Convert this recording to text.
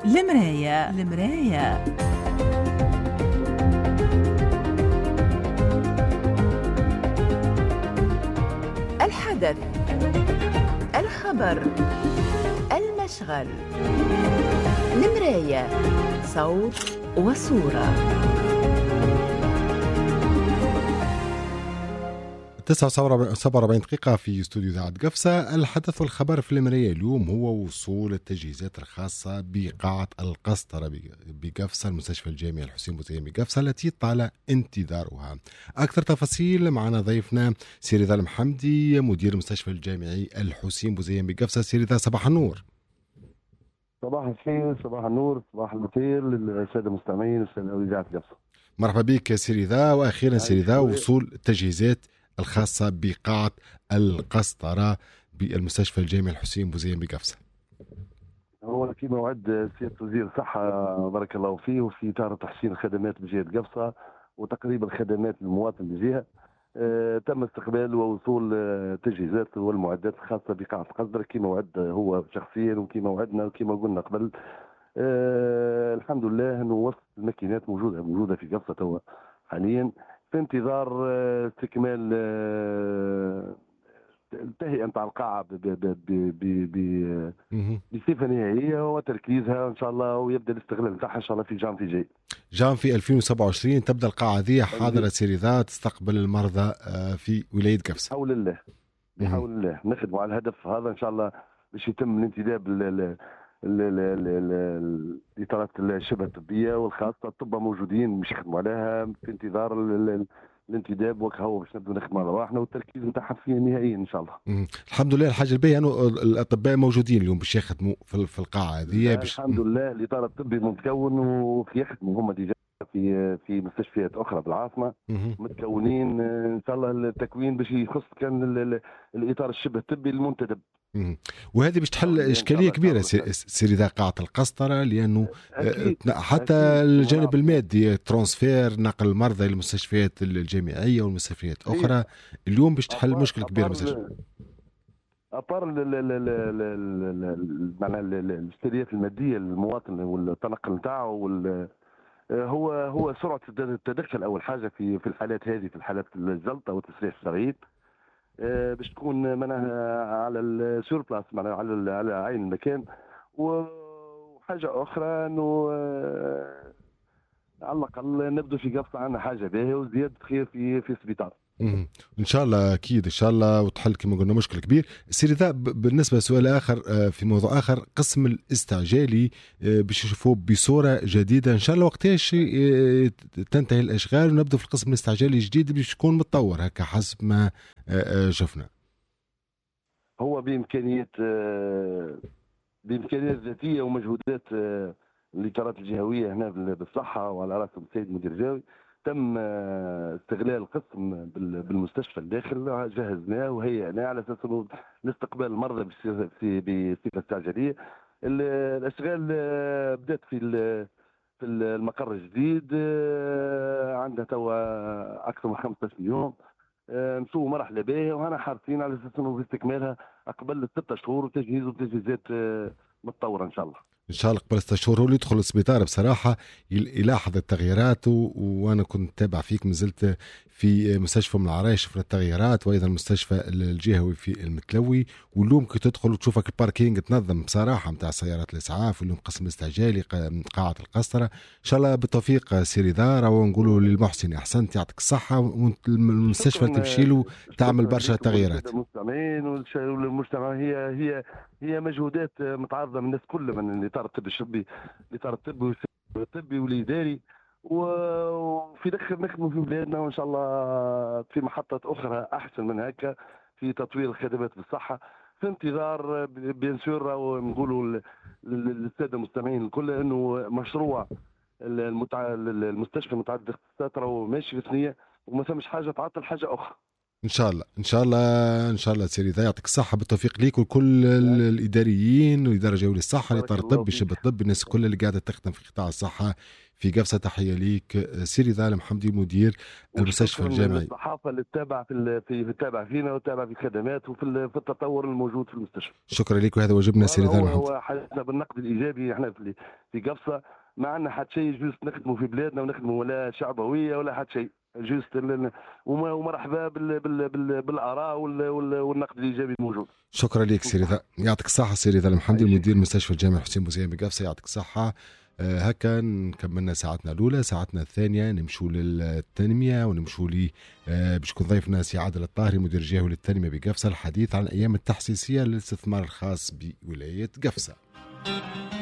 المراية. الحدث، الخبر، المشغل. المراية، صوت وصورة. 47 دقيقة في استوديو إذاعة قفصة. الحدث والخبر في المراية اليوم هو وصول التجهيزات الخاصة بقاعة القسطرة بقفصة، المستشفى الجامعي الحسين بوزيين بقفصة التي طال انتظارها. أكثر تفاصيل معنا ضيفنا سير رضا المحمدي، مدير المستشفى الجامعي الحسين بوزيين بقفصة. سير رضا، صباح النور. صباح الخير، صباح النور، صباح الخير للسادة المستمعين والسادة إذاعة قفصة. مرحبا بك سير رضا. وأخيرا سير رضا، وصول التجهيزات الخاصة بقاعة القسطرة بالمستشفى الجامعي الحسين بوزيين بقفصة. هو في موعد سيادة وزير الصحة بارك الله فيه، وفي إطار تحسين الخدمات بجهة قفصة وتقريب الخدمات للمواطن بجهة، تم استقبال ووصول التجهيزات والمعدات الخاصة بقاعة القسطرة كما وعد هو شخصيا وكما وعدنا وكما قلنا قبل. الحمد لله انه وسط الماكينات موجوده في قفصة توا حاليا في انتظار استكمال التهيئه نتاع القاعه بصفه نهائيه وتركيزها ان شاء الله، ويبدا الاستغلال نتاعها ان شاء الله في جانفي جاي. جانفي 2027 تبدا القاعه هذه حاضره سيريذا تستقبل المرضى في ولايه قفصة. بحول الله بحول الله نخدموا على الهدف هذا ان شاء الله باش يتم الانتداب الاطارات الشبه الطبيه والخاصه. الطب موجودين باش يخدموا عليها في انتظار الانتداب وكهو باش نبداو نخدموا على رواحنا والتركيز نتاعها فيها نهائيا ان شاء الله. الحمد لله. الحاجه الباهيه انه الاطباء موجودين اليوم باش يخدموا في القاعه هذه. الحمد لله الاطار الطبي متكون وفي يخدموا هم ديجا في مستشفيات اخرى بالعاصمه متكونين ان شاء الله. التكوين باش يخص كان الاطار الشبه الطبي المنتدب. وهذه باش تحل اشكاليه كبيره سيريذا قاعه القسطره، لانه حتى الجانب المادي ترانسفير نقل المرضى الى المستشفيات الجامعيه والمستشفيات اخرى اليوم باش تحل مشكله كبيره مثلا. أبار معناها الاشتريات الماديه للمواطن والتنقل نتاعو هو سرعه التدخل اول حاجه في الحالات هذه، في الحالات الجلطه والتسريح الصغير، باش تكون معناها على السور بلاس معناها على عين المكان. وحاجه اخرى انه على الاقل نبدو في قفصة عندنا حاجه باهيه وزياده خير في السبيطار. ان شاء الله اكيد ان شاء الله، وتحل كما قلنا مشكل كبير. سير ذا بالنسبه لسؤال اخر في موضوع اخر، قسم الاستعجالي باش نشوفوه بصوره جديده ان شاء الله. وقتاش تنتهي الاشغال ونبدا في القسم الاستعجالي الجديد باش يكون متطور هكا حسب ما شفنا؟ هو بامكانيات ذاتيه ومجهودات الاطارات الجهويه هنا بالصحه وعلى راسهم السيد مدير جاوي، تم استغلال القسم بالمستشفى الداخل، جهزناه وهيئناه على اساس انه لاستقبال المرضى بصفه استعجاليه. الاشغال بدات في المقر الجديد، عندنا توا اكثر من 15 يوم نسووا مرحله باهيه، وهنا حارسين على اساس انه باستكمالها قبل 6 شهور وتجهيز وتجهيزات متطوره ان شاء الله. ان شاء الله قبل 6 شهور هو اللي يدخل السبيطار. بصراحه يلاحظ التغييرات، وانا كنت تابع فيك، نزلت في مستشفى من العرايش شفنا التغييرات، وايضا المستشفى الجهوي في المتلوي. واليوم كي تدخل وتشوفك الباركينج تنظم بصراحه نتاع سيارات الاسعاف، واليوم قسم الاستعجالي قاعه القسطره. ان شاء الله بالتوفيق سيري دار، ونقولوا للمحسن احسنت يعطيك الصحه، والمستشفى تمشي له تعمل برشا تغييرات. المستمعين والمجتمع هي مجهودات متعارضه من الناس كل من الاطار الطبي الشعبي، الاطار الطبي والاداري، وفي الاخر نخدموا في بلادنا وان شاء الله في محطات اخرى احسن من هكا في تطوير الخدمات بالصحه، في انتظار بيان سور ونقولوا للساده المستمعين الكل انه مشروع المستشفى المتعدد الاختصاصات راهو ماشي في ثنيه، وما ثمش حاجه تعطل حاجه اخرى. ان شاء الله ان شاء الله ان شاء الله سيدي ذا يعطيك الصحه، بالتوفيق ليك وكل الاداريين والاداره الجويه للصحه، الاطار الطبي، شبه الطب، الناس كلها اللي قاعده تخدم في قطاع الصحه في قفصه. تحيه ليك سيدي ذا المحمدي مدير المستشفى الجامعي. الصحافه اللي تتابع في تتابع فينا وتتابع في الخدمات وفي في التطور الموجود في المستشفى. شكرا لك، وهذا واجبنا سيدي ذا المحمدي. هو حاجه بالنقد الايجابي، احنا في قفصه ما عندنا حد شيء، جوست نخدموا في بلادنا ونخدموا ولا شعبويه ولا حد شيء، جوست ومرحبا بالاراء والنقد الايجابي الموجود. شكرا لك سيدي ذا، يعطيك الصحه سيدي ذا المحمدي مدير مستشفى الجامعي حسين بوزيان بقفصه، يعطيك الصحه. هكا كملنا ساعتنا الأولى. ساعتنا الثانية نمشوا للتنمية ونمشوا لي باش يكون ضيفنا سي عادل الطاهري مدير جهوي للتنمية بقفصة، الحديث عن الأيام التحسيسية للاستثمار الخاص بولاية قفصة.